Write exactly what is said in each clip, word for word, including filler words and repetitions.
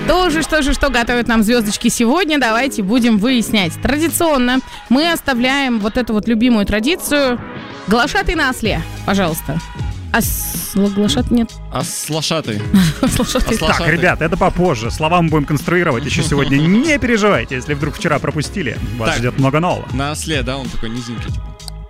Тоже, что же, что готовят нам звездочки сегодня, давайте будем выяснять. Традиционно мы оставляем вот эту вот любимую традицию. Глашатый на осле, пожалуйста. А глашат нет. А слашатый. Так, ребят, это попозже. Слова мы будем конструировать еще сегодня. Не переживайте, если вдруг вчера пропустили. Вас Так. ждет много нового. На осле, да, он такой низенький. типа.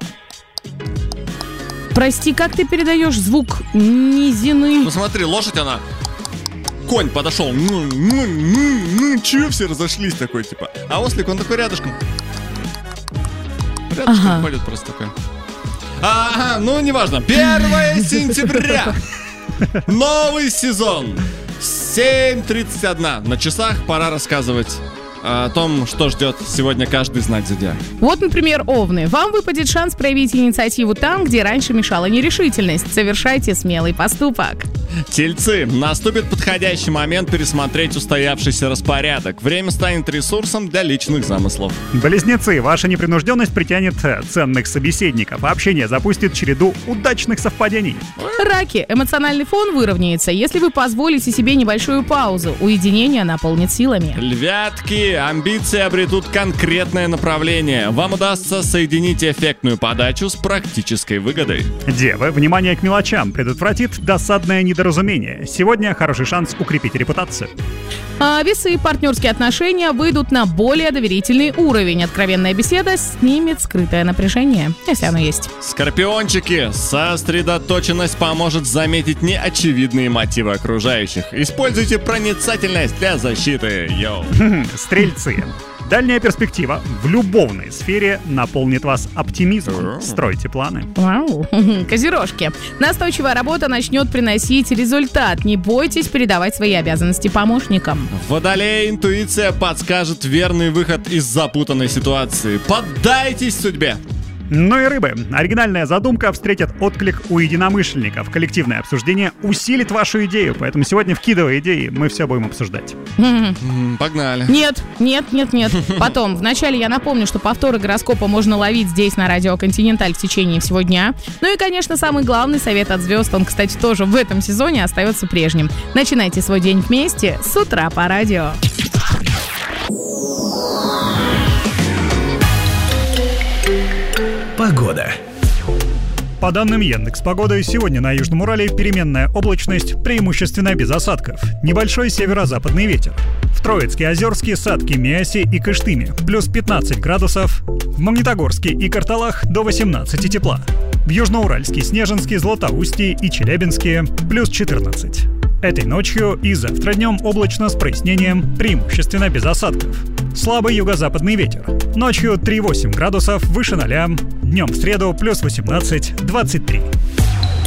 Прости, как ты передаешь звук низины? Ну смотри, лошадь она. Конь подошел. Ну, ну, ну, ну, чё все разошлись такой, типа. А ослик, он такой рядышком. Рядышком Ага. ходит просто такой. Ага, ну неважно. первое сентября. Новый сезон. семь тридцать один. На часах пора рассказывать о том, что ждет сегодня каждый знак зодиака. Вот, например, овны. Вам выпадет шанс проявить инициативу там, где раньше мешала нерешительность. Совершайте смелый поступок. Тельцы. Наступит подходящий момент пересмотреть устоявшийся распорядок. Время станет ресурсом для личных замыслов. Близнецы, ваша непринужденность притянет э, ценных собеседников. Общение запустит череду удачных совпадений. Раки. Эмоциональный фон выровняется, если вы позволите себе небольшую паузу. Уединение наполнит силами. Львятки. Амбиции обретут конкретное направление. Вам удастся соединить эффектную подачу с практической выгодой. Девы, внимание к мелочам предотвратит досадное недоразумение. Сегодня хороший шанс укрепить репутацию. А весы. Партнерские отношения выйдут на более доверительный уровень. Откровенная беседа снимет скрытое напряжение, если оно есть. Скорпиончики. Сосредоточенность поможет заметить неочевидные мотивы окружающих. Используйте проницательность для защиты. Йоу. Стрельцы. Дальняя перспектива в любовной сфере наполнит вас оптимизмом. Стройте планы. Вау. Козерожки. Настойчивая работа начнет приносить результат. Не бойтесь передавать свои обязанности помощникам. Водолей. Интуиция подскажет верный выход из запутанной ситуации. Поддайтесь судьбе. Ну и рыбы. Оригинальная задумка встретит отклик у единомышленников. Коллективное обсуждение усилит вашу идею, поэтому сегодня вкидывай идеи, мы все будем обсуждать. М, Погнали. Нет, нет, нет, нет. Потом, вначале я напомню, что повторы гороскопа можно ловить здесь на радио Континенталь в течение всего дня. Ну и, конечно, самый главный совет от звезд, он, кстати, тоже в этом сезоне остается прежним. Начинайте свой день вместе с утра по радио. Погода. По данным Яндекс.Погоды, сегодня на Южном Урале переменная облачность, преимущественно без осадков. Небольшой северо-западный ветер. В Троицке, Озерске, Сатке, Миасе и Кыштыме плюс пятнадцать градусов. В Магнитогорске и Карталах до восемнадцати тепла. В Южноуральске, Снежинске, Златоустье и Челябинске плюс четырнадцать. Этой ночью и завтра днем облачно с прояснением, преимущественно без осадков. Слабый юго-западный ветер. Ночью три-восемь градусов выше ноля. Днем в среду плюс восемнадцать двадцать три.